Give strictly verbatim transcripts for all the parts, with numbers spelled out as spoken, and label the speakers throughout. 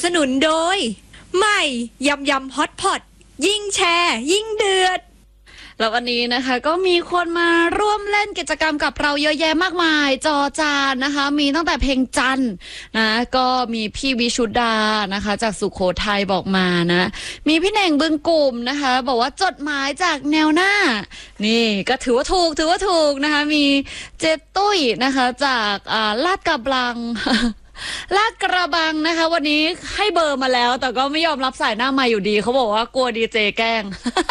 Speaker 1: สนุนโดยใหม่ยำยำฮอตพอตยิ่งแชร์ยิ่งเดือดแล้ววันนี้นะคะก็มีคนมาร่วมเล่นกิจกรรมกับเราเยอะแยะมากมายจอจานนะคะมีตั้งแต่เพลงจันนะก็มีพี่วิชุดานะคะจากสุโขทัยบอกมานะมีพี่เน่งบึงกลุ่มนะคะบอกว่าจดหมายจากแนวหน้านี่ก็ถือว่าถูกถือว่าถูกนะคะมีเจตุ้ยนะคะจากอ่าลาดกระบังลาดกระบังนะคะวันนี้ให้เบอร์มาแล้วแต่ก็ไม่ยอมรับสายหน้าไมค์อยู่ดีเขาบอกว่ากลัวดีเจแกล้ง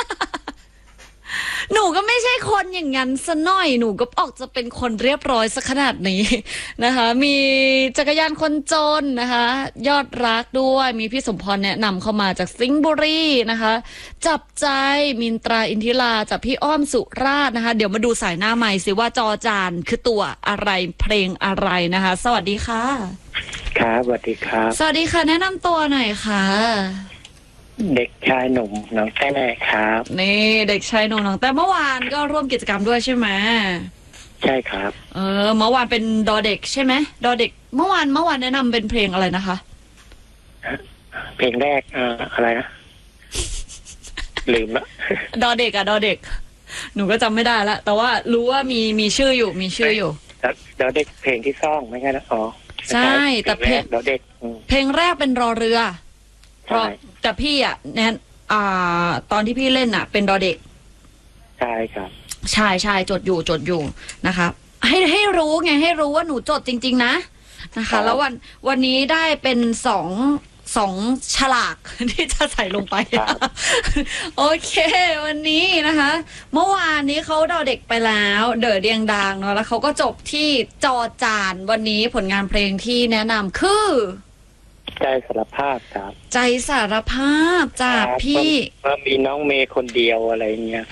Speaker 1: หนูก็ไม่ใช่คนอย่างนั้นซะหน่อยหนูก็ออกจะเป็นคนเรียบร้อยสักขนาดนี้นะคะมีจักรยานคนจนนะคะยอดรักด้วยมีพี่สมพรแนะนำเข้ามาจากสิงห์บุรีนะคะจับใจมินตราอินทิราจากพี่อ้อมสุราษฎร์นะคะเดี๋ยวมาดูสายหน้าใหม่สิว่าจอจานคือตัวอะไรเพลงอะไรนะคะสวัสดีค่ะ
Speaker 2: ครับสวัสดีครับ
Speaker 1: สวัสดีค่ะแนะนำตัวหน่อยค่ะ
Speaker 2: เด็กชายหนุ่มน้องแต้ครับ
Speaker 1: นี่เด็กชายหนุ่มน้องแต่เมื่อวานก็ร่วมกิจกรรมด้วยใช่ไหม
Speaker 2: ใช่ครับ
Speaker 1: เออเมื่อวานเป็นดอเด็กใช่ไหมดอเด็กเมื่อวานเมื่อวานแนะนำเป็นเพลงอะไรนะคะ
Speaker 2: เพลงแรกอ่าอะไรนะลืมละ
Speaker 1: ดอเด็กอะดอเด็กหนูก็จำไม่ได้ละแต่ว่ารู้ว่ามีมีชื่ออยู่มีชื่ออยู่
Speaker 2: ดอเด็กเพลงที่ซ่องไม่ใช่นะอ๋อ
Speaker 1: ใช่แต่เพลง
Speaker 2: ดอเด็ก
Speaker 1: เพลงแรกเป็นรอเรือรอแต่พี่อ่ะแนนอ่าตอนที่พี่เล่นอ่ะเป็นดอเด็ก
Speaker 2: ใช่ครับ
Speaker 1: ใช่ใช่จดอยู่จดอยู่นะคะให้ให้รู้ไงให้รู้ว่าหนูจดจริงๆนะนะคะแล้ววันวันนี้ได้เป็นสองสองฉลากที่จะใส่ลงไปโอเควันนี้นะคะเมื่อวานนี้เขาดอเด็กไปแล้วเด๋อเดียงดังเนาะแล้วเขาก็จบที่จอจานวันนี้ผลงานเพลงที่แนะนำคือ
Speaker 2: ใจสารภาพครับ
Speaker 1: ใจสารภาพจากพี่
Speaker 2: ว่ามีน้องเมย์คนเดียวอะไรเงี้ย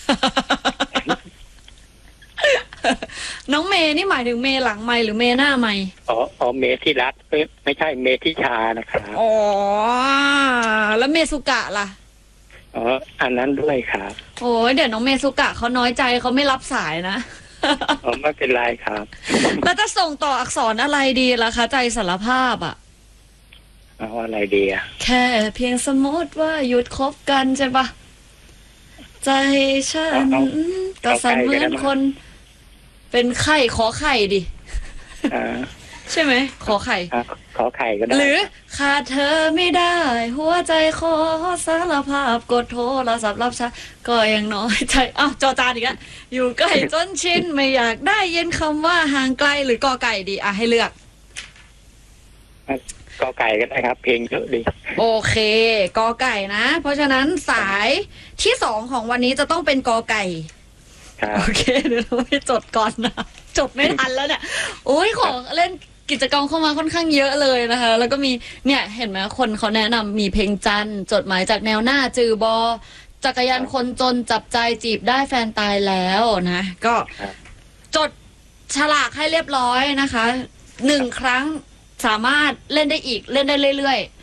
Speaker 1: น้องเมย์นี่หมายถึงเมย์หลังไมค์หรือเมย์หน้าไมค์
Speaker 2: อ๋ออ๋อเมย์ที่รักไม่ใช่เมย์ที่ชานะครับ
Speaker 1: อ๋อแล้วเมสุกะล่ะ
Speaker 2: อ๋ออันนั้นด้วยครับ
Speaker 1: โอ้ยเดี๋ยวน้องเมสุกะเขาน้อยใจเขาไม่รับสายนะ
Speaker 2: อ๋อไม่เป็นไรครับ
Speaker 1: แล้วจะส่งต่ออักษรอะไรดีล่ะคะใจสารภาพอ่ะ
Speaker 2: เอาอะไรดีอะ
Speaker 1: แค่เพียงสมมติว่าหยุดคบกันใช่ปะใจฉันก็สั่นเหมือนคนเป็นไข่ขอไข่ดิใช่ไหมขอไข่
Speaker 2: ขอไข่ก็ได้
Speaker 1: หรือขาดเธอไม่ได้หัวใจขอสารภาพกดโทรศัพท์รับช้าก็ยังน้อยใจอ้าวจอจานอีกแล้วอยู่ใกล้จนชินไม่อยากได้ยินคำว่าห่างไกลหรือกอไก่ดีอ่ะให้เลือก
Speaker 2: กอไก่ก็ได้ครับเพลงเยอะดี
Speaker 1: โอเคกอไก่นะเพราะฉะนั้นสายที่สองของวันนี้จะต้องเป็นกอไก่โอเคเดี๋ยวเราไปจดก่อนนะจดไม่ทันแล้วเนี่ยโอ้ยขอเล่นกิจกรรมเข้ามาค่อนข้างเยอะเลยนะคะแล้วก็มีเนี่ยเห็นไหมคนเขาแนะนำมีเพลงจันจดหมายจากแนวหน้าจือบอจักรยานคนจนจับใจจีบได้แฟนตายแล้วนะก็จดฉลากให้เรียบร้อยนะคะหนึ่งครั้งสามารถเล่นได้อีกเล่นได้เรื่อย